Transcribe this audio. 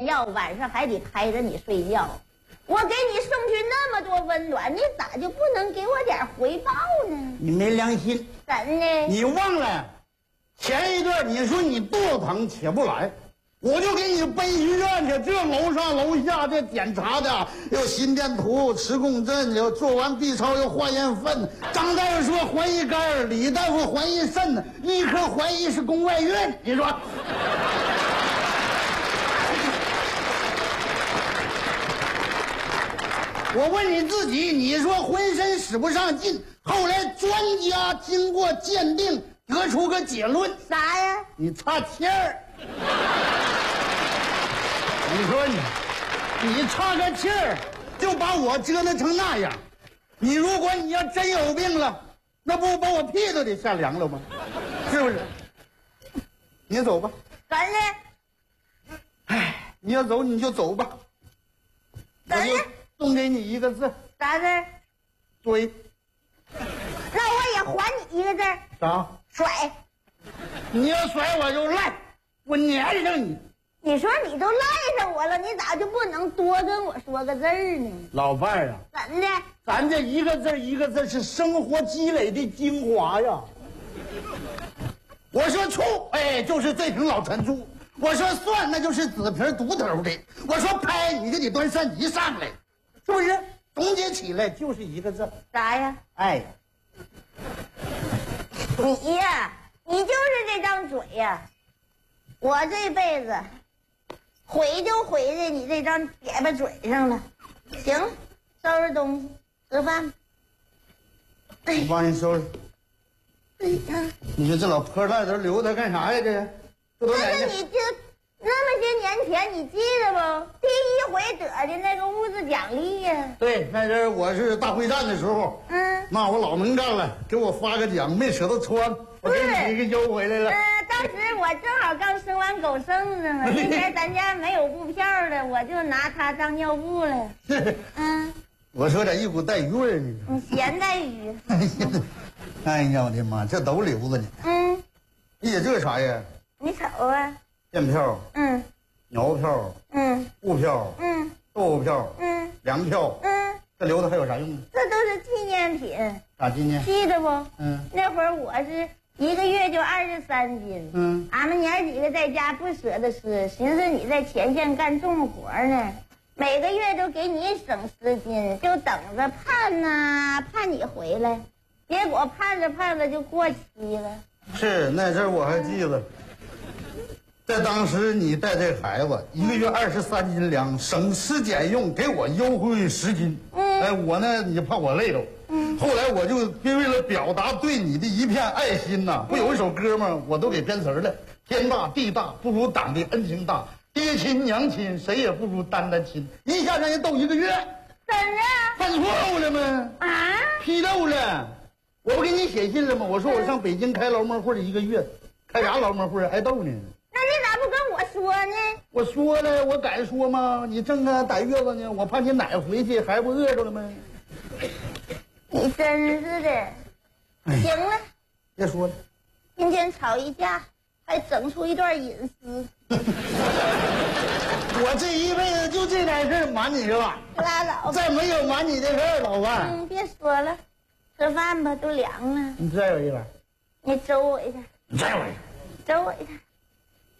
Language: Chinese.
药，晚上还得拍着你睡觉。我给你送去那么多温暖，你咋就不能给我点回报呢？ 你没良心！ 怎的？ 你忘了前一段你说你肚子疼起不来，我就给你背医院去，这楼上楼下这检查的，又心电图、磁共振，又做完 B 超又化验粪。张大夫说怀疑肝，李大夫怀疑肾，立刻怀疑是宫外孕。你说？我问你自己，你说浑身使不上劲，后来专家经过鉴定得出个结论， 啥呀？ 你差气儿。你说你差个气儿，就把我折腾成那样。你如果你要真有病了，那不把我屁都得下凉了吗？是不是？你走吧。 怎的？ 哎，你要走你就走吧。 怎的？ 送给你一个字。 啥字？ 追。 那我也还你一个字。 啥？ 甩。 你要甩我就赖，我粘上你。 你说你都赖上我了，你咋就不能多跟我说个字儿呢？ 老伴儿啊， 怎的？ 咱这一个字一个字是生活积累的精华呀。我说醋，哎，就是这瓶老陈醋；我说蒜，那就是紫皮独头的；我说拍，你就得端山鸡上来，是不是？总结起来就是一个字， 啥呀？ 爱。 你呀，你就是这张嘴呀，我这辈子毁就毁在你这张瘪巴嘴上了。行，收拾东西，吃饭。 我帮你收拾。 哎呀， 你说这老破烂都留它干啥呀？这都那哪你这那么些年前，你记得不？第一回得的那个物质奖励呀。 对，那阵我是大会战的时候，那我老能干了，给我发个奖，没舍得穿，我给你一个邮回来了。 当时我正好刚生完狗剩子嘛，那前咱家没有布票的，我就拿它当尿布了。 我说咋一股带鱼味儿呢？ 咸带鱼。 哎呀，我的妈，这都留着呢。哎呀，这啥呀？ 你瞅啊。 电票。鸟票。布票。豆腐票。粮票。这留着还有啥用呢？ 这都是纪念品。 啥纪念？ 记得不？那会儿我是1个月就23斤。俺们娘几个在家不舍得吃，寻思你在前线干重活呢，每个月都给你省10斤，就等着盼呐，盼你回来。结果盼着盼着就过期了。 是那阵我还记得，在当时你带这孩子1个月23斤粮，省吃俭用给我优惠10斤。哎，我呢你怕我累着。后来我就为了表达对你的一片爱心呐，不有一首歌吗？我都给编词了。天大地大，不如党的恩情大；爹亲娘亲，谁也不如单亲。一下让人斗1个月， 怎的？ 犯错误了吗？批斗了。我不给你写信了吗？我说我上北京开劳模会1个月，开啥劳模会挨斗呢？ 那你咋不跟我说呢？ 我说了，我敢说吗？你正赶月子呢，我怕你奶回去还不饿着了吗？ 你真是的。行了， 别说了。 今天吵一架，还整出一段隐私。 我这一辈子就这点事瞒你是吧？ 拉倒吧， 再没有瞒你的事儿，老伴。 别说了，吃饭吧，都凉了。 你再有一碗。 你周我一下。 你再有一个。 周我一下。